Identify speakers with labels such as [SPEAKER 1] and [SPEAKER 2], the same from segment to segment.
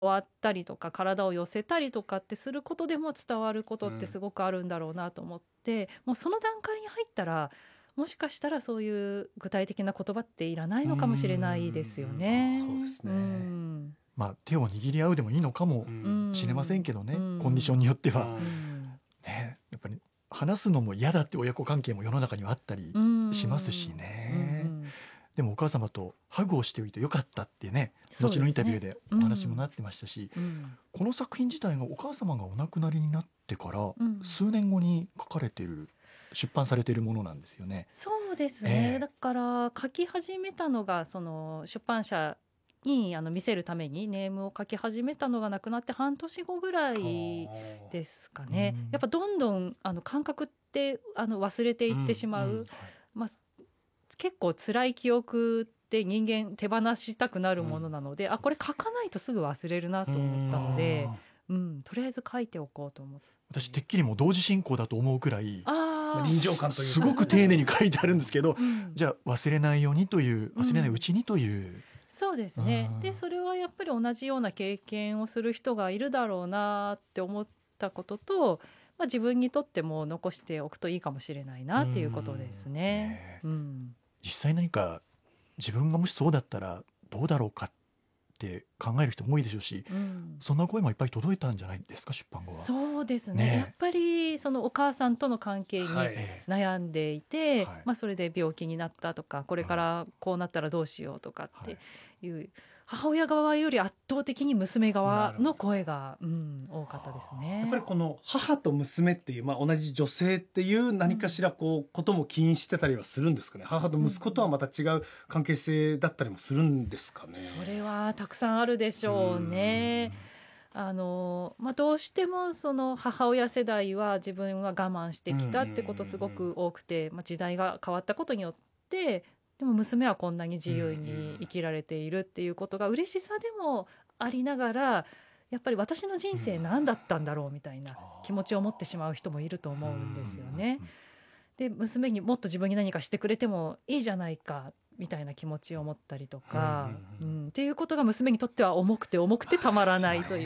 [SPEAKER 1] わったりとか体を寄せたりとかってすることでも伝わることってすごくあるんだろうなと思って、もうその段階に入ったらもしかしたらそういう具体的な言葉っていらないのかもしれないですよね。
[SPEAKER 2] そうですね。
[SPEAKER 3] 手を握り合うでもいいのかもしれませんけどね、コンディションによっては、ね、やっぱり話すのも嫌だって親子関係も世の中にはあったりしますしね。でもお母様とハグをしておいてよかったってね、後のインタビューでお話もなってましたし、この作品自体がお母様がお亡くなりになってから数年後に書かれている、出版されているものなんですよね。
[SPEAKER 1] そうですね、だから書き始めたのがその出版社に見せるためにネームを書き始めたのが亡くなって半年後ぐらいですかね。やっぱどんどん感覚って忘れていってしまう、結構辛い記憶って人間手放したくなるものなので、これ書かないとすぐ忘れるなと思ったので、とりあえず書いておこうと思って。
[SPEAKER 3] 私てっきりもう同時進行だと思うくらい
[SPEAKER 2] 臨場感というか
[SPEAKER 3] すごく丁寧に書いてあるんですけど、じゃあ忘れないようにという、忘れないうちにという、
[SPEAKER 1] そうですね。でそれはやっぱり同じような経験をする人がいるだろうなって思ったことと、自分にとっても残しておくといいかもしれないなっていうことですね。
[SPEAKER 3] 実際何か自分がもしそうだったらどうだろうかって考える人も多いでしょうし、そんな声もいっぱい届いたんじゃないですか、出版後は。
[SPEAKER 1] そうですね、やっぱりそのお母さんとの関係に悩んでいて、それで病気になったとか、これからこうなったらどうしようとかっていう、母親側より圧倒的に娘側の声が、多かったですね。
[SPEAKER 2] やっぱりこの母と娘っていう、同じ女性っていう何かしらことも起因してたりはするんですかね。母と息子とはまた違う関係性だったりもするんですかね。
[SPEAKER 1] それはたくさんあるでしょうね。どうしてもその母親世代は自分は我慢してきたってことすごく多くて、時代が変わったことによってでも娘はこんなに自由に生きられているっていうことが嬉しさでもありながら、やっぱり私の人生何だったんだろうみたいな気持ちを持ってしまう人もいると思うんですよね。で娘にもっと自分に何かしてくれてもいいじゃないかみたいな気持ちを持ったりとか、っていうことが娘にとっては重くてたまらないという。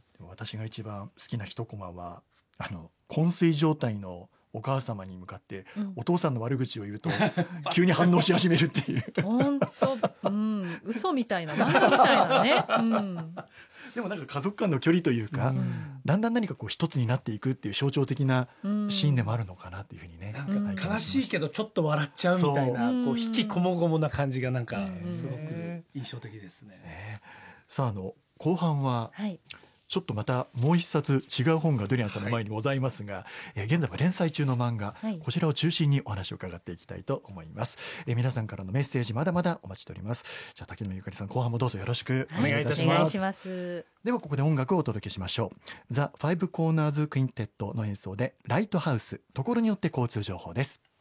[SPEAKER 3] 私が一番好きな一コマは昏睡状態のお母様に向かって、お父さんの悪口を言うと急に反応し始めるっていう
[SPEAKER 1] 本当、嘘みたいな漫画みたいなね。
[SPEAKER 3] でもなんか家族間の距離というか、だんだん何か一つになっていくっていう象徴的なシーンでもあるのかなっていうふうにね、
[SPEAKER 2] 悲しいけどちょっと笑っちゃうみたいな、引きこもごもな感じがなんかすごく印象的ですね。
[SPEAKER 3] さあ後半は、ちょっとまたもう一冊違う本がドリアンさんの前にございますが、現在は連載中の漫画、こちらを中心にお話を伺っていきたいと思います。皆さんからのメッセージまだまだお待ちしております。じゃあ滝野ゆかりさん、後半もどうぞよろしくお願いいたします。ではここで音楽をお届けしましょう。ザ・ファイブコーナーズ・クインテットの演奏でライトハウス、ところによって交通情報です。